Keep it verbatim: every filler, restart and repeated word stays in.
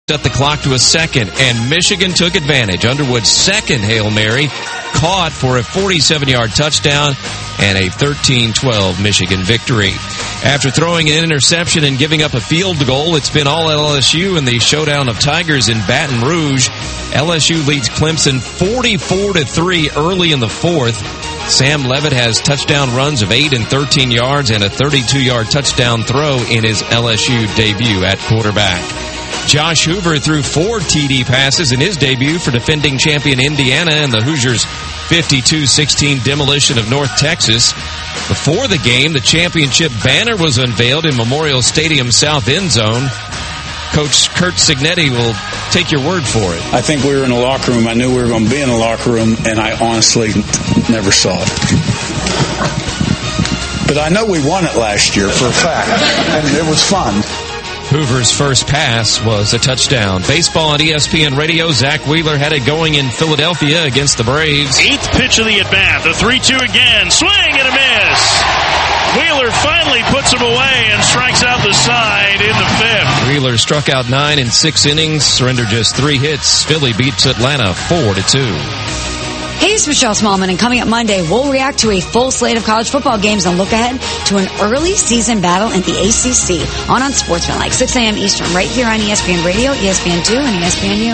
Set the clock to a second, and Michigan took advantage. Underwood's second Hail Mary caught for a forty-seven-yard touchdown and a thirteen twelve Michigan victory. After throwing an interception and giving up a field goal, it's been all L S U in the showdown of Tigers in Baton Rouge. L S U leads Clemson forty-four to three early in the fourth. Sam Levitt has touchdown runs of eight and thirteen yards and a thirty-two-yard touchdown throw in his L S U debut at quarterback. Josh Hoover threw four T D passes in his debut for defending champion Indiana and the Hoosiers' fifty-two sixteen demolition of North Texas. Before the game, the championship banner was unveiled in Memorial Stadium South End Zone. Coach Curt Cignetti will take your word for it. I think we were in the locker room. I knew we were going to be in the locker room, and I honestly never saw it. But I know we won it last year for a fact, and it was fun. Hoover's first pass was a touchdown. Baseball on E S P N Radio. Zach Wheeler had it going in Philadelphia against the Braves. Eighth pitch of the at-bat. The three two again. Swing and a miss. Wheeler finally puts him away and strikes out the side in the fifth. Wheeler struck out nine in six innings, surrendered just three hits. Philly beats Atlanta four to two. Hey, it's Michelle Smallman, and coming up Monday, we'll react to a full slate of college football games and look ahead to an early season battle in the A C C on Unsportsmanlike, six a.m. Eastern, right here on E S P N Radio, E S P N two, and E S P N U.